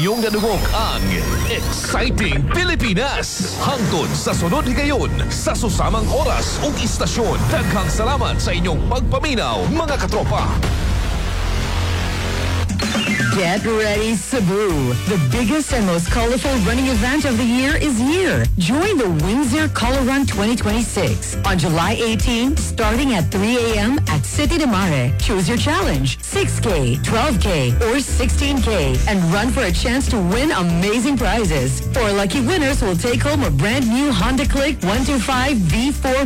Yung nadugog ang Exciting Pilipinas. Hangtod sa sunod higayon sa susamang oras ug istasyon. Daghang salamat sa inyong pagpaminaw, mga katropa. Get ready, Cebu. The biggest and most colorful running event of the year is here. Join the Windsor Color Run 2026 on July 18, starting at 3 a.m. at City de Mare. Choose your challenge, 6K, 12K, or 16K, and run for a chance to win amazing prizes. Four lucky winners will take home a brand new Honda Click 125 V4